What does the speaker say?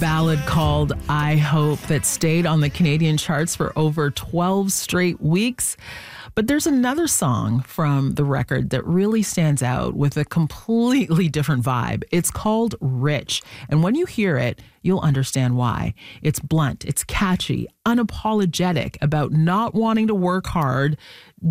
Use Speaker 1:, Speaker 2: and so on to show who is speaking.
Speaker 1: ballad called I Hope that stayed on the Canadian charts for over 12 straight weeks. But there's another song from the record that really stands out with a completely different vibe. It's called Rich. And when you hear it, you'll understand why. It's blunt, it's catchy, unapologetic about not wanting to work hard,